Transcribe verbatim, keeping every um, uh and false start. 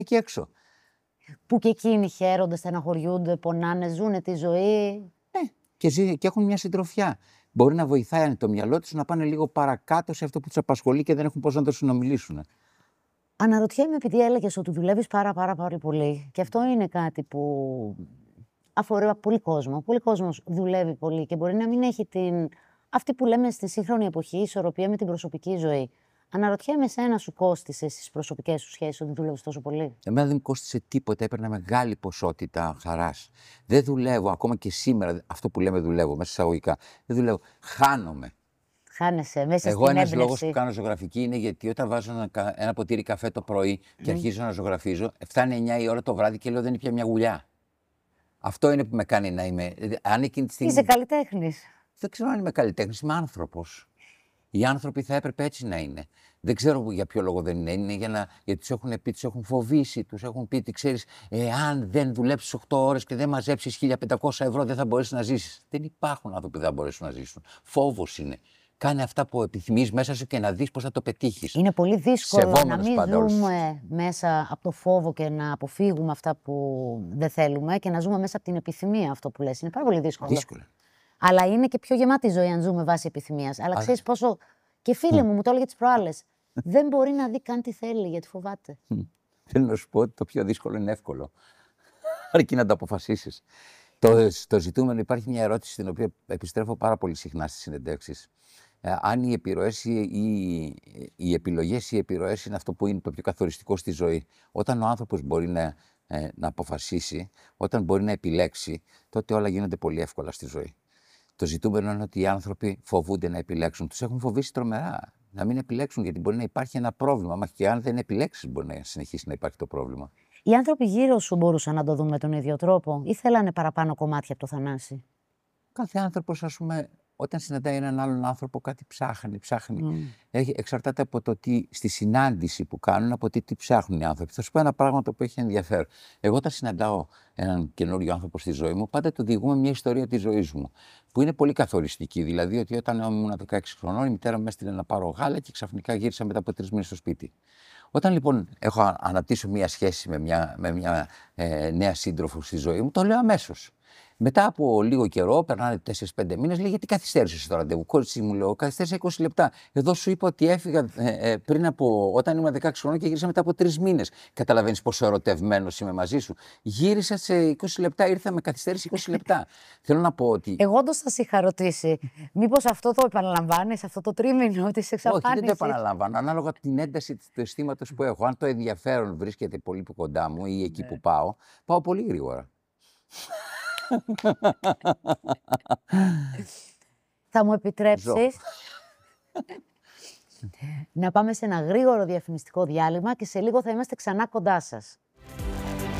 εκεί έξω. Που και εκείνοι χαίρονται, στεναχωριούνται, πονάνε, ζουνε τη ζωή. Ναι, και, ζει, και έχουν μια συντροφιά. Μπορεί να βοηθάει το μυαλό τους να πάνε λίγο παρακάτω σε αυτό που τους απασχολεί και δεν έχουν πώς να το συνομιλήσουν. Αναρωτιέμαι, επειδή έλεγες ότι δουλεύεις πάρα πάρα πάρα πολύ, και αυτό είναι κάτι που αφορά πολύ κόσμο. Πολλοί κόσμος δουλεύει πολύ και μπορεί να μην έχει την, αυτή που λέμε στη σύγχρονη εποχή, ισορροπία με την προσωπική ζωή. Αναρωτιέμαι, εσένα σου κόστισε στις προσωπικές σου σχέσεις ότι δουλεύεις τόσο πολύ? Εμένα δεν μου κόστισε τίποτα, έπαιρνα μεγάλη ποσότητα χαράς. Δεν δουλεύω, ακόμα και σήμερα, αυτό που λέμε δουλεύω, μέσα εισαγωγικά. Δεν δουλεύω, χάνομαι. Χάνεσαι μέσα Εγώ στην έμπνευση. ένας λόγος που κάνω ζωγραφική είναι γιατί όταν βάζω ένα, ένα ποτήρι καφέ το πρωί και mm. αρχίζω να ζωγραφίζω, φτάνει εννιά η ώρα το βράδυ και λέω δεν είναι πια μια γουλιά. Αυτό είναι που με κάνει να είμαι. Αν εκείνη τη στιγμή... Είσαι καλλιτέχνης. Δεν ξέρω αν είμαι καλλιτέχνης, είμαι άνθρωπος. Οι άνθρωποι θα έπρεπε έτσι να είναι. Δεν ξέρω για ποιο λόγο δεν είναι. Είναι για να, γιατί τους έχουν πει, τους έχουν φοβήσει, τους έχουν πει ότι ξέρεις, εάν δεν δουλέψεις οκτώ ώρες και δεν μαζέψεις χίλια πεντακόσια ευρώ, δεν θα μπορέσεις να ζήσεις. Δεν υπάρχουν άνθρωποι που δεν θα μπορέσουν να ζήσουν. Φόβος είναι. Κάνε αυτά που επιθυμείς μέσα σου και να δεις πώς θα το πετύχεις. Είναι πολύ δύσκολο Σεβόμενος να μην πάντα ζούμε όλους. μέσα από το φόβο και να αποφύγουμε αυτά που δεν θέλουμε και να ζούμε μέσα από την επιθυμία, αυτό που λες. Είναι πάρα πολύ δύσκολο. Δύσκολο. Αλλά είναι και πιο γεμάτη η ζωή αν ζούμε βάσει επιθυμίας. Αλλά ξέρεις πόσο. Και φίλη μου μου το έλεγε τις προάλλες. Δεν μπορεί να δει καν τι θέλει γιατί φοβάται. Θέλω να σου πω ότι το πιο δύσκολο είναι εύκολο. Αρκεί να το αποφασίσεις. Το, το ζητούμενο, υπάρχει μια ερώτηση στην οποία επιστρέφω πάρα πολύ συχνά στις συνεντεύξεις. Ε, αν οι επιρροές ή οι, οι επιλογές ή οι επιρροές είναι αυτό που είναι το πιο καθοριστικό στη ζωή. Όταν ο άνθρωπος μπορεί να, ε, να αποφασίσει, όταν μπορεί να επιλέξει, τότε όλα γίνονται πολύ εύκολα στη ζωή. Το ζητούμενο είναι ότι οι άνθρωποι φοβούνται να επιλέξουν. Τους έχουν φοβήσει τρομερά να μην επιλέξουν, γιατί μπορεί να υπάρχει ένα πρόβλημα. Μα και αν δεν επιλέξεις, μπορεί να συνεχίσει να υπάρχει το πρόβλημα. Οι άνθρωποι γύρω σου μπορούσαν να το δουν με τον ίδιο τρόπο ή θέλανε παραπάνω κομμάτια από το Θανάση? Κάθε άνθρωπος, ας πούμε, όταν συναντάει έναν άλλον άνθρωπο, κάτι ψάχνει. ψάχνει. Mm. Έχει, εξαρτάται από το τι, στη συνάντηση που κάνουν, από τι, τι ψάχνουν οι άνθρωποι. Θα σου πω ένα πράγμα το οποίο έχει ενδιαφέρον. Εγώ, όταν συναντάω έναν καινούριο άνθρωπο στη ζωή μου, πάντα του διηγούμε μια ιστορία της ζωής μου, που είναι πολύ καθοριστική. Δηλαδή, ότι όταν ήμουν δεκαέξι χρονών, η μητέρα μου έστειλε να πάρω γάλα και ξαφνικά γύρισα μετά από τρεις μήνες στο σπίτι. Όταν λοιπόν έχω αναπτύσσω μια σχέση με μια, με μια ε, νέα σύντροφο στη ζωή μου, το λέω αμέσως. Μετά από λίγο καιρό, περνάνε τέσσερις πέντε μήνες, λέει: γιατί καθυστέρησες το ραντεβού? Κόρη μου, λέω: καθυστέρησα είκοσι λεπτά. Εδώ σου είπα ότι έφυγα ε, ε, πριν από όταν ήμουν δεκαέξι χρονών και γύρισα μετά από τρεις μήνες. Καταλαβαίνεις πόσο ερωτευμένος είμαι μαζί σου? Γύρισα σε είκοσι λεπτά, ήρθα με καθυστέρηση είκοσι λεπτά. Θέλω να πω ότι. Εγώ όντως θα σε είχα ρωτήσει, μήπως αυτό το επαναλαμβάνεις, αυτό το τρίμηνο της εξαφάνισης? Όχι, δεν το επαναλαμβάνω. Ανάλογα από την ένταση του αισθήματος που έχω. Αν το ενδιαφέρον βρίσκεται πολύ πιο κοντά μου ή εκεί ναι. που πάω, πάω πολύ γρήγορα. Θα μου επιτρέψεις να πάμε σε ένα γρήγορο διαφημιστικό διάλειμμα και σε λίγο θα είμαστε ξανά κοντά σας.